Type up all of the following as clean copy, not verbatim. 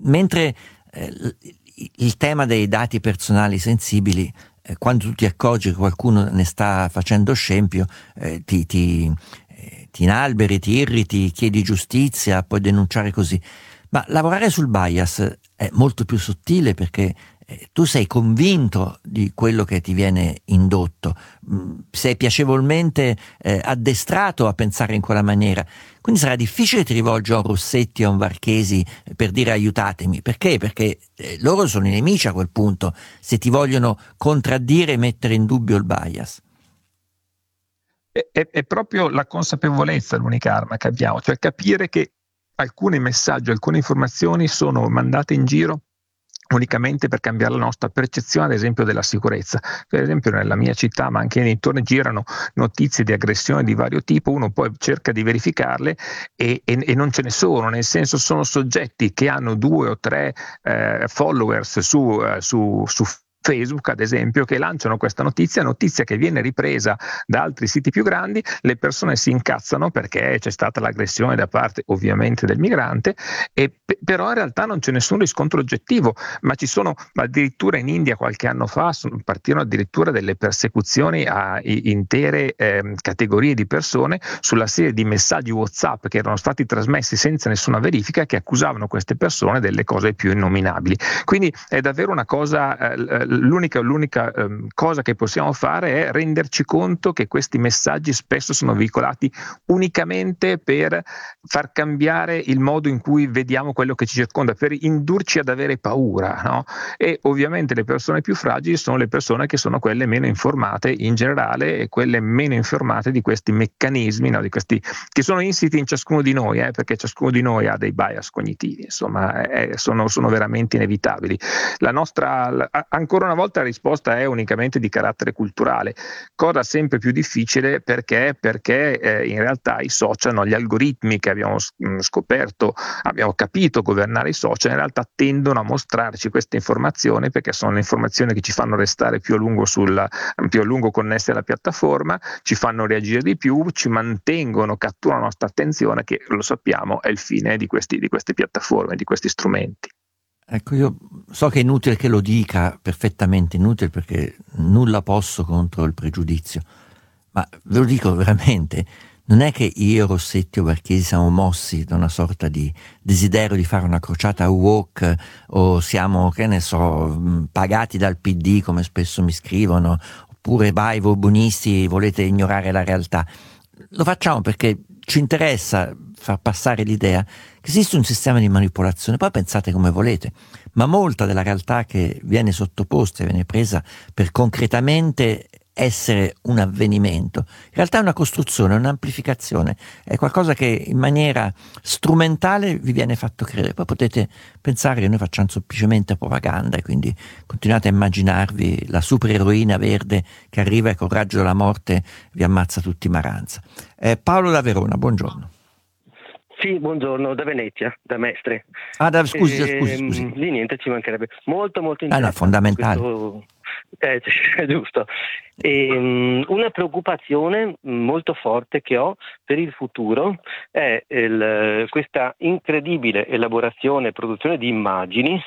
mentre il tema dei dati personali sensibili, quando tu ti accorgi che qualcuno ne sta facendo scempio, ti inalberi, ti irriti, chiedi giustizia, puoi denunciare così. Ma lavorare sul bias è molto più sottile, perché tu sei convinto di quello che ti viene indotto, sei piacevolmente addestrato a pensare in quella maniera, quindi sarà difficile ti rivolgi a un Rossetti o a un Varchesi per dire aiutatemi. Perché? Perché loro sono i nemici a quel punto, se ti vogliono contraddire e mettere in dubbio il bias. È proprio la consapevolezza l'unica arma che abbiamo, cioè capire che alcuni messaggi, alcune informazioni sono mandate in giro unicamente per cambiare la nostra percezione, ad esempio, della sicurezza. Per esempio nella mia città, ma anche nei dintorni, girano notizie di aggressione di vario tipo, uno poi cerca di verificarle e non ce ne sono, nel senso sono soggetti che hanno 2 o 3 followers su Facebook, ad esempio, che lanciano questa notizia che viene ripresa da altri siti più grandi, le persone si incazzano perché c'è stata l'aggressione da parte ovviamente del migrante, però in realtà non c'è nessun riscontro oggettivo, ma ci sono addirittura in India qualche anno fa partirono addirittura delle persecuzioni a intere categorie di persone sulla serie di messaggi WhatsApp che erano stati trasmessi senza nessuna verifica, che accusavano queste persone delle cose più innominabili. Quindi è davvero una cosa, l'unica cosa che possiamo fare è renderci conto che questi messaggi spesso sono veicolati unicamente per far cambiare il modo in cui vediamo quello che ci circonda, per indurci ad avere paura, no? E ovviamente le persone più fragili sono le persone che sono quelle meno informate in generale, e quelle meno informate di questi meccanismi, no? Di questi che sono insiti in ciascuno di noi, perché ciascuno di noi ha dei bias cognitivi, insomma, sono veramente inevitabili. Ancora una volta la risposta è unicamente di carattere culturale, cosa sempre più difficile perché in realtà i social, no, gli algoritmi che abbiamo scoperto, abbiamo capito governare i social, in realtà tendono a mostrarci queste informazioni perché sono le informazioni che ci fanno restare più a lungo connessi alla piattaforma, ci fanno reagire di più, ci mantengono, catturano la nostra attenzione, che lo sappiamo è il fine di queste piattaforme, di questi strumenti. Ecco, io so che è inutile che lo dica, perfettamente inutile, perché nulla posso contro il pregiudizio, ma ve lo dico veramente, non è che io, Rossetti o Varchesi siamo mossi da una sorta di desiderio di fare una crociata woke, o siamo, che ne so, pagati dal PD, come spesso mi scrivono, oppure vai, voi buonisti volete ignorare la realtà. Lo facciamo perché ci interessa far passare l'idea che esiste un sistema di manipolazione. Poi pensate come volete, ma molta della realtà che viene sottoposta e viene presa per concretamente essere un avvenimento, in realtà è una costruzione, un'amplificazione, è qualcosa che in maniera strumentale vi viene fatto credere. Poi potete pensare che noi facciamo semplicemente propaganda, e quindi continuate a immaginarvi la supereroina verde che arriva e col raggio della morte vi ammazza tutti Maranza. Paolo da Verona, buongiorno. Sì, buongiorno, da Venezia, da Mestre. Scusi. Lì niente, ci mancherebbe. Molto interessante. No, fondamentale. Giusto. Una preoccupazione molto forte che ho per il futuro è questa incredibile elaborazione e produzione di immagini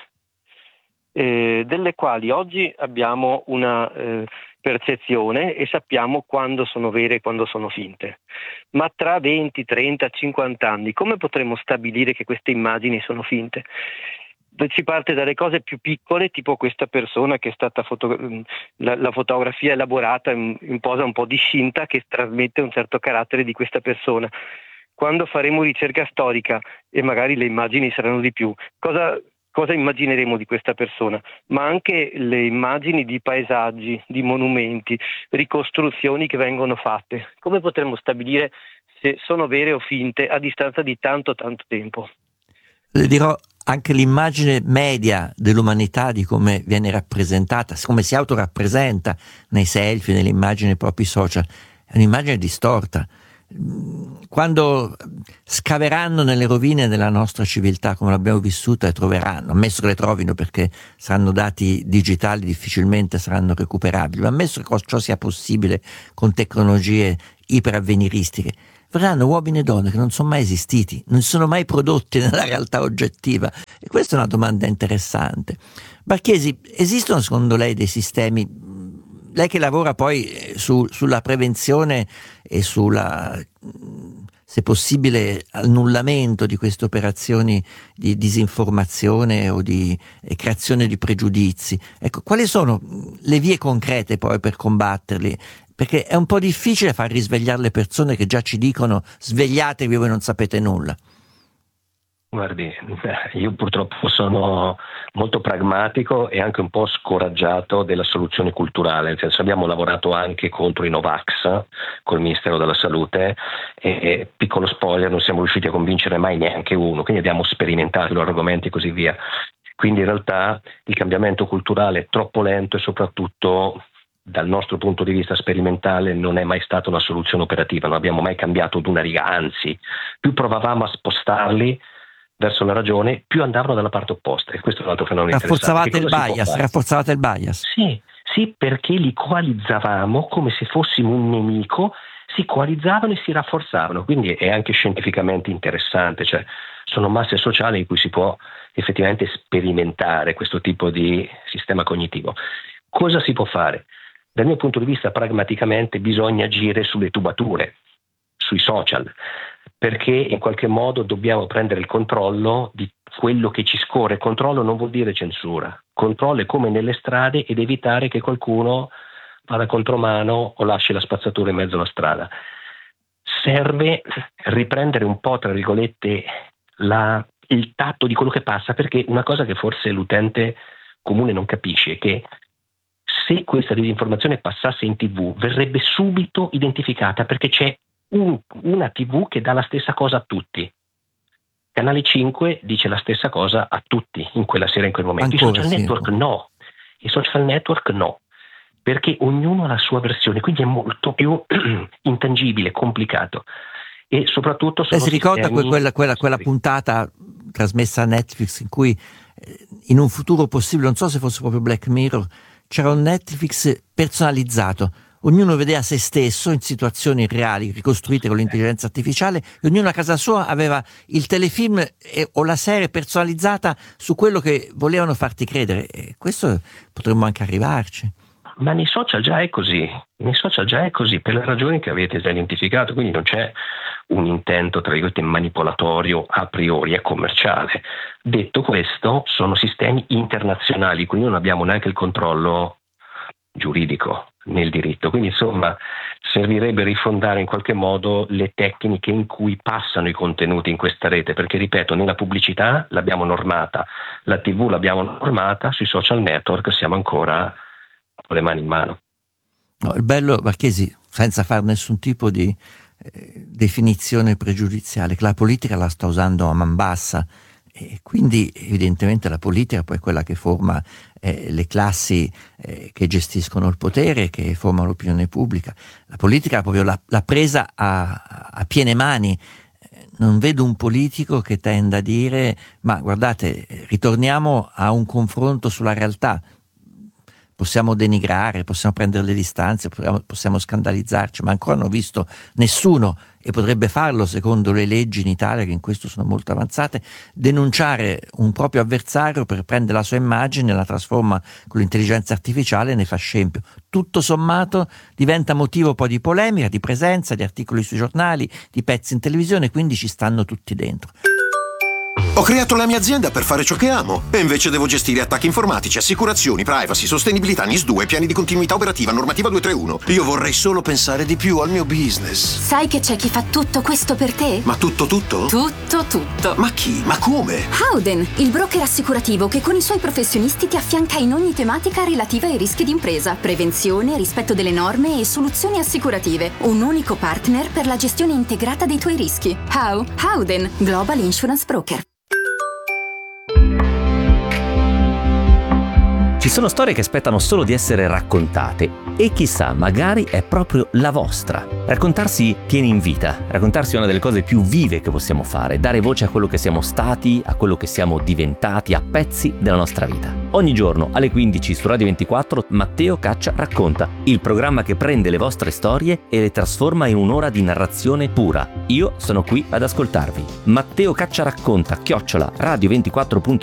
delle quali oggi abbiamo una percezione e sappiamo quando sono vere e quando sono finte. Ma tra 20, 30, 50 anni come potremo stabilire che queste immagini sono finte? Si parte dalle cose più piccole, tipo questa persona che è stata la fotografia elaborata in posa un po' discinta, che trasmette un certo carattere di questa persona. Quando faremo ricerca storica e magari le immagini saranno di più, cosa immagineremo di questa persona? Ma anche le immagini di paesaggi, di monumenti, ricostruzioni che vengono fatte. Come potremo stabilire se sono vere o finte a distanza di tanto tempo? Le dirò anche l'immagine media dell'umanità, di come viene rappresentata, come si autorappresenta nei selfie, nelle immagini dei propri social, è un'immagine distorta. Quando scaveranno nelle rovine della nostra civiltà come l'abbiamo vissuta, le troveranno, ammesso che le trovino, perché saranno dati digitali, difficilmente saranno recuperabili, ma ammesso che ciò sia possibile con tecnologie iperavveniristiche, verranno uomini e donne che non sono mai esistiti, non sono mai prodotti nella realtà oggettiva. E questa è una domanda interessante. Marchesi, esistono secondo lei dei sistemi, lei che lavora poi sulla prevenzione e sulla, se possibile, annullamento di queste operazioni di disinformazione o di creazione di pregiudizi, ecco, quali sono le vie concrete poi per combatterli? Perché è un po' difficile far risvegliare le persone che già ci dicono svegliatevi, voi non sapete nulla. Guardi, io purtroppo sono molto pragmatico e anche un po' scoraggiato della soluzione culturale, nel senso abbiamo lavorato anche contro i Novax col Ministero della Salute e piccolo spoiler, non siamo riusciti a convincere mai neanche uno, quindi abbiamo sperimentato i loro argomenti e così via. Quindi in realtà il cambiamento culturale è troppo lento e soprattutto dal nostro punto di vista sperimentale non è mai stata una soluzione operativa, non abbiamo mai cambiato d'una riga, anzi più provavamo a spostarli verso la ragione, più andavano dalla parte opposta, e questo è un altro fenomeno interessante. Rafforzavate il bias? Sì, perché li coalizzavamo come se fossimo un nemico, si coalizzavano e si rafforzavano, quindi è anche scientificamente interessante, cioè sono masse sociali in cui si può effettivamente sperimentare questo tipo di sistema cognitivo. Cosa si può fare? Dal mio punto di vista, pragmaticamente, bisogna agire sulle tubature, sui social, perché in qualche modo dobbiamo prendere il controllo di quello che ci scorre. Controllo non vuol dire censura, controllo è come nelle strade ed evitare che qualcuno vada contromano o lasci la spazzatura in mezzo alla strada. Serve riprendere un po', tra virgolette, il tatto di quello che passa, perché una cosa che forse l'utente comune non capisce è che se questa disinformazione passasse in TV verrebbe subito identificata, perché c'è una TV che dà la stessa cosa a tutti. Canale 5 dice la stessa cosa a tutti in quella sera, in quel momento. Ancora, I social network no. I social network no, perché ognuno ha la sua versione, quindi è molto più intangibile, complicato. E soprattutto sono si ricorda quella puntata trasmessa a Netflix in cui in un futuro possibile, non so se fosse proprio Black Mirror, c'era un Netflix personalizzato. Ognuno vedeva se stesso in situazioni reali ricostruite con l'intelligenza artificiale e ognuno a casa sua aveva il telefilm o la serie personalizzata su quello che volevano farti credere. E questo potremmo anche arrivarci. Ma nei social già è così, per le ragioni che avete già identificato, quindi non c'è un intento, tra virgolette, manipolatorio a priori, è commerciale. Detto questo, sono sistemi internazionali, quindi non abbiamo neanche il controllo giuridico nel diritto, quindi insomma servirebbe rifondare in qualche modo le tecniche in cui passano i contenuti in questa rete, perché ripeto, nella pubblicità l'abbiamo normata, la TV l'abbiamo normata, sui social network siamo ancora con le mani in mano. No, il bello, Marchesi, senza fare nessun tipo di definizione pregiudiziale, che la politica la sta usando a man bassa e quindi evidentemente la politica poi è quella che forma le classi che gestiscono il potere, che formano l'opinione pubblica. La politica proprio l'ha presa a piene mani. Non vedo un politico che tenda a dire ma guardate, ritorniamo a un confronto sulla realtà. Possiamo denigrare, possiamo prendere le distanze, possiamo scandalizzarci, ma ancora non ho visto nessuno, e potrebbe farlo secondo le leggi in Italia, che in questo sono molto avanzate, denunciare un proprio avversario per prendere la sua immagine, la trasforma con l'intelligenza artificiale e ne fa scempio. Tutto sommato diventa motivo poi di polemica, di presenza, di articoli sui giornali, di pezzi in televisione, quindi ci stanno tutti dentro. Ho creato la mia azienda per fare ciò che amo e invece devo gestire attacchi informatici, assicurazioni, privacy, sostenibilità, NIS2, piani di continuità operativa, normativa 231. Io vorrei solo pensare di più al mio business. Sai che c'è chi fa tutto questo per te? Ma tutto? Tutto. Ma chi? Ma come? Howden, il broker assicurativo che con i suoi professionisti ti affianca in ogni tematica relativa ai rischi d'impresa, prevenzione, rispetto delle norme e soluzioni assicurative. Un unico partner per la gestione integrata dei tuoi rischi. Howden, Global Insurance Broker. Ci sono storie che aspettano solo di essere raccontate e chissà, magari è proprio la vostra. Raccontarsi tiene in vita, raccontarsi è una delle cose più vive che possiamo fare, dare voce a quello che siamo stati, a quello che siamo diventati, a pezzi della nostra vita. Ogni giorno alle 15 su Radio 24 Matteo Caccia racconta, il programma che prende le vostre storie e le trasforma in un'ora di narrazione pura. Io sono qui ad ascoltarvi. Matteo Caccia racconta @radio24.it